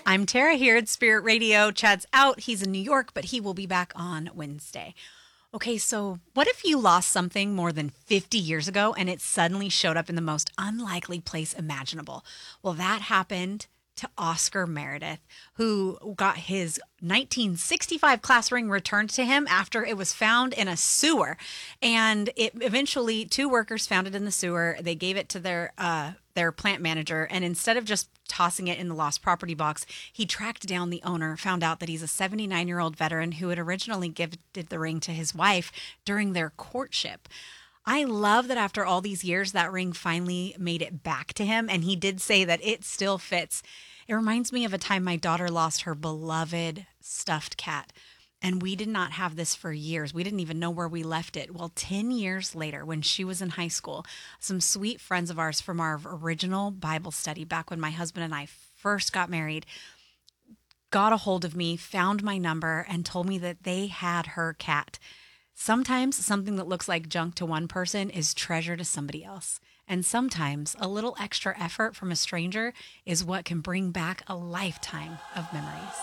I'm Tara here at Spirit Radio. Chad's out. He's in New York, but he will be back on Wednesday. Okay, so what if you lost something more than 50 years ago and it suddenly showed up in the most unlikely place imaginable? Well, that happened to Oscar Meredith, who got his 1965 class ring returned to him after it was found in a sewer. And it eventually, two workers found it in the sewer. They gave it to their plant manager, and instead of just tossing it in the lost property box, he tracked down the owner, found out that he's a 79-year-old veteran who had originally gifted the ring to his wife during their courtship. I love that after all these years, that ring finally made it back to him, and he did say that it still fits. It reminds me of a time my daughter lost her beloved stuffed cat. And we did not have this for years. We didn't even know where we left it. Well, 10 years later, when she was in high school, some sweet friends of ours from our original Bible study, back when my husband and I first got married, got a hold of me, found my number, and told me that they had her cat. Sometimes something that looks like junk to one person is treasure to somebody else. And sometimes a little extra effort from a stranger is what can bring back a lifetime of memories.